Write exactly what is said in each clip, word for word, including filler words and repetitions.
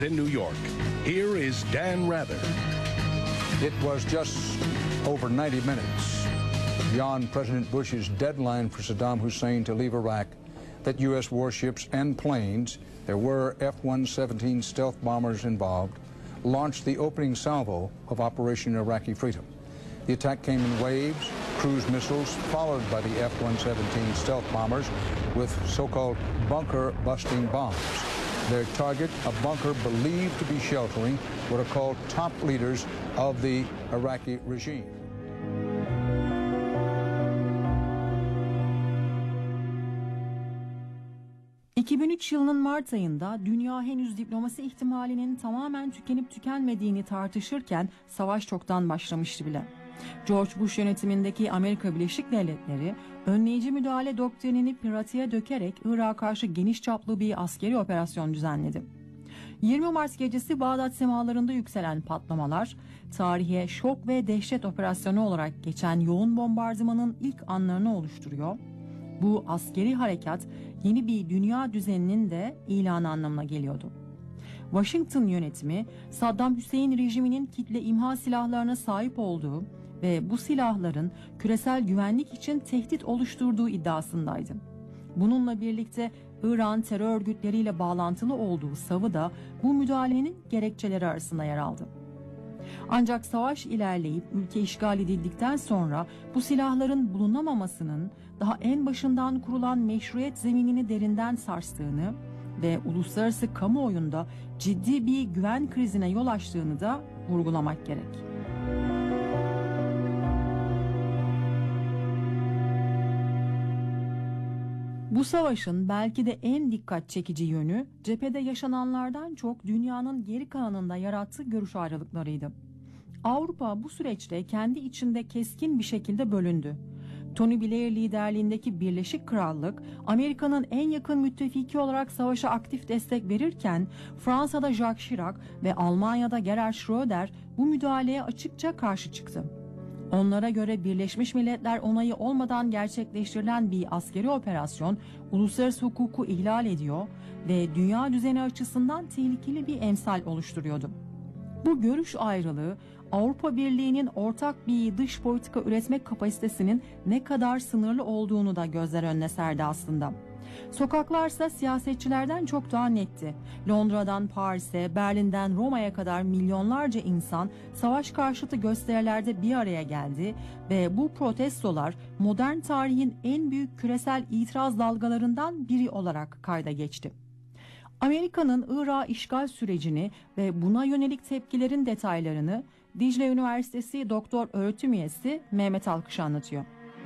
In New York, here is Dan Rather. It was just over ninety minutes beyond President Bush's deadline for Saddam Hussein to leave Iraq that U S warships and planes, there were F one seventeen stealth bombers involved, launched the opening salvo of Operation Iraqi Freedom. The attack came in waves, cruise missiles, followed by the F one seventeen stealth bombers with so-called bunker-busting bombs. Their target, a bunker believed to be sheltering what are called top leaders of the Iraqi regime. iki bin üç yılının Mart ayında dünya henüz diplomasi ihtimalinin tamamen tükenip tükenmediğini tartışırken savaş çoktan başlamıştı bile. George Bush yönetimindeki Amerika Birleşik Devletleri önleyici müdahale doktrinini pratiğe dökerek Irak'a karşı geniş çaplı bir askeri operasyon düzenledi. yirmi Mart gecesi Bağdat semalarında yükselen patlamalar, tarihe şok ve dehşet operasyonu olarak geçen yoğun bombardımanın ilk anlarını oluşturuyor. Bu askeri harekat yeni bir dünya düzeninin de ilanı anlamına geliyordu. Washington yönetimi Saddam Hüseyin rejiminin kitle imha silahlarına sahip olduğu ve bu silahların küresel güvenlik için tehdit oluşturduğu iddiasındaydı. Bununla birlikte İran terör örgütleriyle bağlantılı olduğu savı da bu müdahalenin gerekçeleri arasında yer aldı. Ancak savaş ilerleyip ülke işgal edildikten sonra bu silahların bulunamamasının daha en başından kurulan meşruiyet zeminini derinden sarstığını ve uluslararası kamuoyunda ciddi bir güven krizine yol açtığını da vurgulamak gerek. Bu savaşın belki de en dikkat çekici yönü cephede yaşananlardan çok dünyanın geri kalanında yarattığı görüş ayrılıklarıydı. Avrupa bu süreçte kendi içinde keskin bir şekilde bölündü. Tony Blair liderliğindeki Birleşik Krallık, Amerika'nın en yakın müttefiki olarak savaşa aktif destek verirken, Fransa'da Jacques Chirac ve Almanya'da Gerhard Schröder bu müdahaleye açıkça karşı çıktı. Onlara göre Birleşmiş Milletler onayı olmadan gerçekleştirilen bir askeri operasyon, uluslararası hukuku ihlal ediyor ve dünya düzeni açısından tehlikeli bir emsal oluşturuyordu. Bu görüş ayrılığı, Avrupa Birliği'nin ortak bir dış politika üretmek kapasitesinin ne kadar sınırlı olduğunu da gözler önüne serdi aslında. Sokaklarsa siyasetçilerden çok daha netti. Londra'dan Paris'e, Berlin'den Roma'ya kadar milyonlarca insan savaş karşıtı gösterilerde bir araya geldi ve bu protestolar modern tarihin en büyük küresel itiraz dalgalarından biri olarak kayda geçti. Amerika'nın Irak'ı işgal sürecini ve buna yönelik tepkilerin detaylarını Dicle Üniversitesi Doktor Öğretim Üyesi Mehmet Alkış anlatıyor.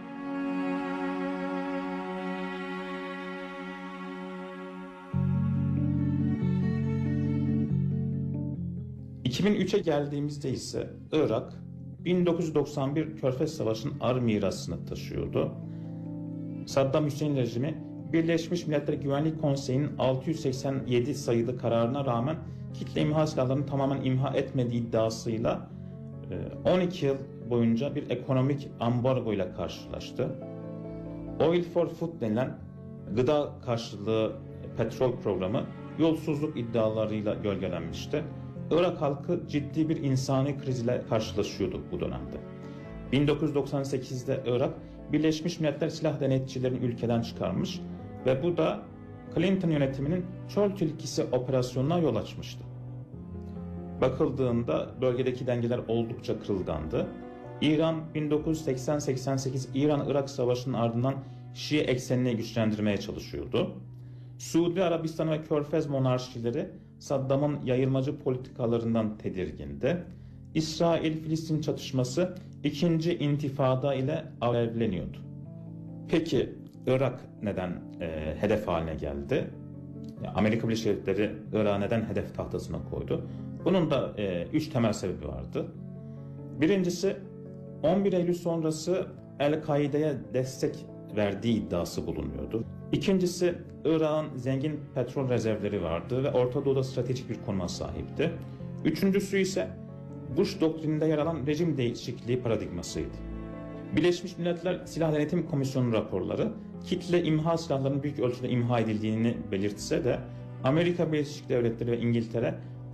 iki bin üçe geldiğimizde ise Irak bin dokuz yüz doksan bir Körfez Savaşı'nın ağır mirasını taşıyordu. Saddam Hüseyin rejimi Birleşmiş Milletler Güvenlik Konseyi'nin altı yüz seksen yedi sayılı kararına rağmen kitle imha silahlarını tamamen imha etmediği iddiasıyla on iki yıl boyunca bir ekonomik ambargo ile karşılaştı. Oil for Food denilen gıda karşılığı petrol programı yolsuzluk iddialarıyla gölgelenmişti. Irak halkı ciddi bir insani kriz ile karşılaşıyordu bu dönemde. bin dokuz yüz doksan sekizde Irak, Birleşmiş Milletler Silah Denetçilerini ülkeden çıkarmış ve bu da Clinton yönetiminin Çöl Tilkisi operasyonuna yol açmıştı. Bakıldığında bölgedeki dengeler oldukça kırılgandı. İran bin dokuz yüz seksen seksen sekiz İran-Irak Savaşı'nın ardından Şii eksenini güçlendirmeye çalışıyordu. Suudi Arabistan ve Körfez monarşileri Saddam'ın yayılmacı politikalarından tedirgindi. İsrail-Filistin çatışması ikinci intifada ile alevleniyordu. Peki Irak neden e, hedef haline geldi? Amerika Birleşik Devletleri Irak'ı neden hedef tahtasına koydu? Bunun da e, üç temel sebebi vardı. Birincisi on bir Eylül sonrası El-Kaide'ye destek verdiği iddiası bulunuyordu. İkincisi Irak'ın zengin petrol rezervleri vardı ve Orta Doğu'da stratejik bir konuma sahipti. Üçüncüsü ise Bush doktrininde yer alan rejim değişikliği paradigmasıydı. Birleşmiş Milletler Silah Denetim Komisyonu raporları kitle imha silahlarının büyük ölçüde imha edildiğini belirtse de Amerika Birleşik Devletleri ve İngiltere